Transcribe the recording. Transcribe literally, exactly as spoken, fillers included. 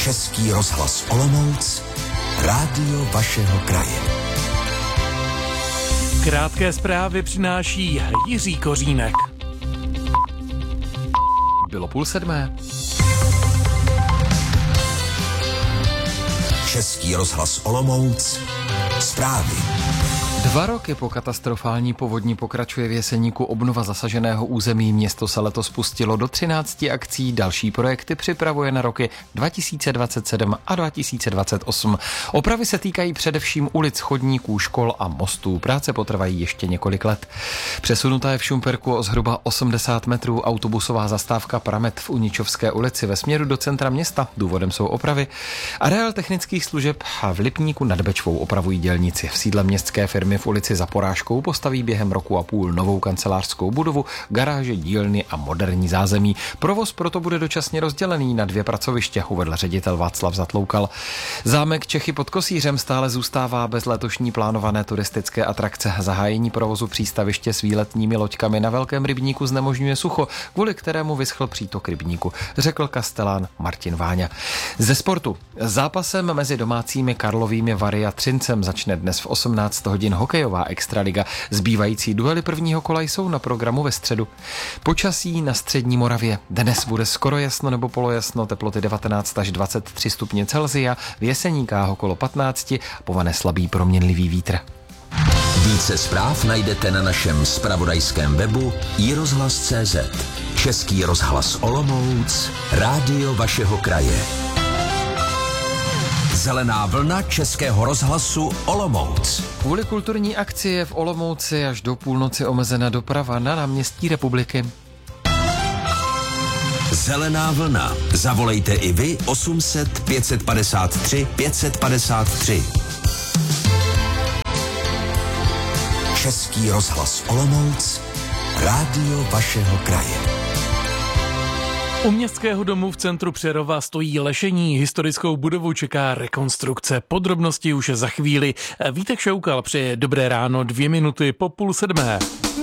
Český rozhlas Olomouc, rádio vašeho kraje. Krátké zprávy přináší Jiří Kořínek. Bylo půl sedmé. Český rozhlas Olomouc, zprávy. Dva roky po katastrofální povodni pokračuje v Jeseníku obnova zasaženého území. Město se letos pustilo do třinácti akcí, další projekty připravuje na roky dva tisíce dvacet sedm a dva tisíce dvacet osm. Opravy se týkají především ulic, chodníků, škol a mostů. Práce potrvají ještě několik let. Přesunutá je v Šumperku o zhruba osmdesát metrů autobusová zastávka Pramet v Uničovské ulici ve směru do centra města. Důvodem jsou opravy. Areál technických služeb v Lipníku nad Bečvou opravují dělníci. V sídle městské firmy v ulici Za Porážkou postaví během roku a půl novou kancelářskou budovu, garáže, dílny a moderní zázemí. Provoz proto bude dočasně rozdělený na dvě pracoviště, uvedl ředitel Václav Zatloukal. Zámek Čechy pod Kosířem stále zůstává bez letošní plánované turistické atrakce. Zahájení provozu přístaviště s výletními loďkami na Velkém rybníku znemožňuje sucho, kvůli kterému vyschl přítok rybníku, řekl kastelán Martin Váňa. Ze sportu. Zápasem mezi domácími Karlovými Vary a Třincem začne dnes v osmnáct hodin hokejová extraliga. Zbývající duely prvního kola jsou na programu ve středu. Počasí na střední Moravě. Dnes bude skoro jasno nebo polojasno, teploty devatenáct až dvacet tři stupně Celsia, v Jeseníkách okolo patnáct, povane slabý proměnlivý vítr. Více zpráv najdete na našem zpravodajském webu i rozhlas tečka cé zet. Český rozhlas Olomouc, rádio vašeho kraje. Zelená vlna Českého rozhlasu Olomouc. Kvůli kulturní akci je v Olomouci až do půlnoci omezena doprava na náměstí Republiky. Zelená vlna. Zavolejte i vy osm set pět padesát tři pět padesát tři. Český rozhlas Olomouc, rádio vašeho kraje. U Městského domu v centru Přerova stojí lešení. Historickou budovu čeká rekonstrukce. Podrobnosti už za chvíli. Vítek Šoukal přeje dobré ráno, dvě minuty po půl sedmé.